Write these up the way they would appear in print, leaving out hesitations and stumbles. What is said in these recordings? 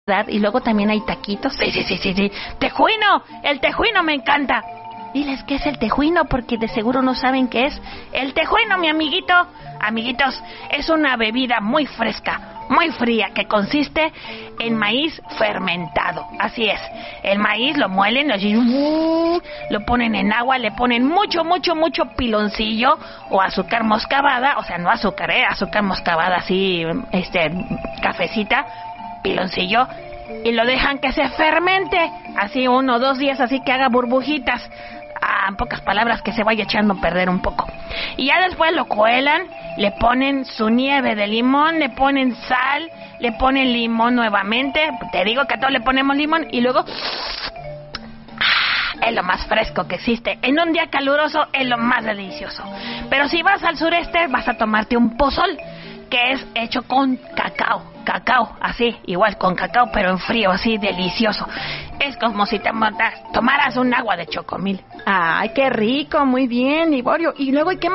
¿verdad? Y luego también hay taquitos. Sí. ¡Tejuino! ¡El tejuino me encanta! Diles qué es el tejuino, porque de seguro no saben qué es. El tejuino, mi amiguito. Amiguitos, es una bebida muy fresca, muy fría, que consiste en maíz fermentado. Así es. El maíz lo muelen, lo ponen en agua, le ponen mucho piloncillo o azúcar moscabada, o sea, no azúcar, azúcar moscabada así, cafecita, piloncillo, y lo dejan que se fermente, así 1 o 2 días, así que haga burbujitas. En pocas palabras, que se vaya echando a perder un poco. Y ya después lo cuelan, le ponen su nieve de limón, le ponen sal, le ponen limón nuevamente. Te digo que a todo le ponemos limón y luego... es lo más fresco que existe. En un día caluroso es lo más delicioso. Pero si vas al sureste, vas a tomarte un pozol, que es hecho con cacao, así, igual con cacao, pero en frío, así, delicioso. Es como si te tomaras un agua de chocomil. Ay, qué rico, muy bien, Liborio. Y luego, ¿y qué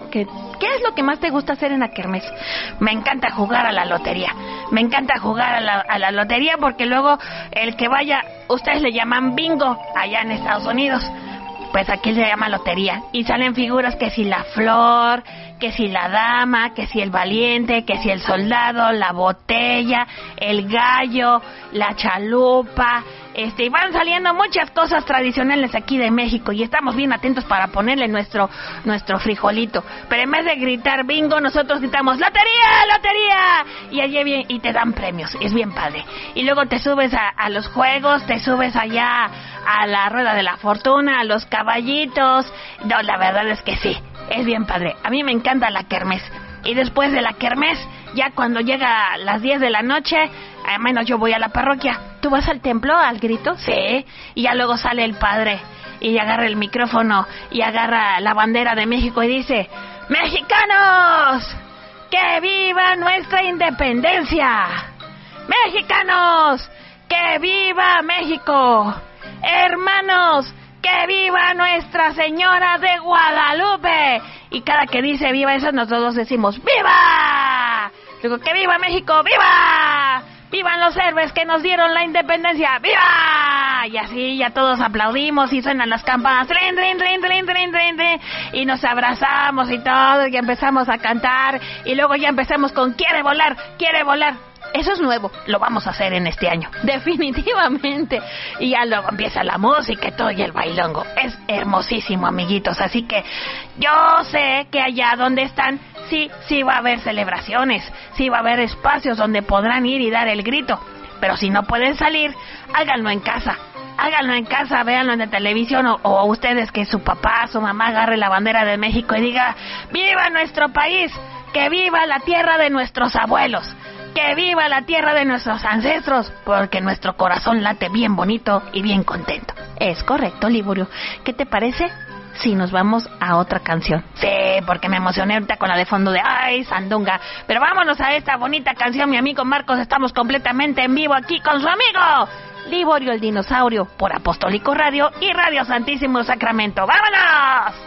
es lo que más te gusta hacer en la kermés? Me encanta jugar a la lotería. Me encanta jugar a la lotería, porque luego el que vaya, ustedes le llaman bingo allá en Estados Unidos, pues aquí se llama lotería. Y salen figuras que si la flor, que si la dama, que si el valiente, que si el soldado, la botella, el gallo, la chalupa, y van saliendo muchas cosas tradicionales aquí de México, y estamos bien atentos para ponerle nuestro frijolito. Pero en vez de gritar bingo, nosotros gritamos ¡lotería! Y allí y te dan premios, es bien padre. Y luego te subes a los juegos, te subes allá a la rueda de la fortuna, a los caballitos. No, la verdad es que sí, es bien padre. A mí me encanta la kermés. Y después de la kermés, ya cuando llega a las 10 de la noche, al menos yo voy a la parroquia. ¿Tú vas al templo, al grito? Sí, y ya luego sale el padre y agarra el micrófono y agarra la bandera de México y dice: ¡Mexicanos! ¡Que viva nuestra independencia! ¡Mexicanos! ¡Que viva México! ¡Hermanos! ¡Que viva Nuestra Señora de Guadalupe! Y cada que dice viva eso, nosotros decimos ¡viva! Digo, ¡que viva México! ¡Viva! ¡Vivan los héroes que nos dieron la independencia! ¡Viva! Y así ya todos aplaudimos y suenan las campanas. ¡Trin, trin, trin, trin, trin, trin, trin! Y nos abrazamos y todo, y empezamos a cantar. Y luego ya empezamos con ¡quiere volar! ¡Quiere volar! Eso es nuevo, lo vamos a hacer en este año, definitivamente. Y ya luego empieza la música y todo, y el bailongo. Es hermosísimo, amiguitos. Así que yo sé que allá donde están, sí va a haber celebraciones, sí va a haber espacios donde podrán ir y dar el grito. Pero si no pueden salir, háganlo en casa. Háganlo en casa, véanlo en la televisión, o ustedes, que su papá, su mamá agarre la bandera de México y diga: ¡viva nuestro país! ¡Que viva la tierra de nuestros abuelos! ¡Que viva la tierra de nuestros ancestros! Porque nuestro corazón late bien bonito y bien contento. Es correcto, Liborio. ¿Qué te parece si nos vamos a otra canción? Sí, porque me emocioné ahorita con la de fondo de ¡ay, sandunga! Pero vámonos a esta bonita canción, mi amigo Marcos. Estamos completamente en vivo aquí con su amigo Liborio el Dinosaurio, por Apostólico Radio y Radio Santísimo Sacramento. ¡Vámonos!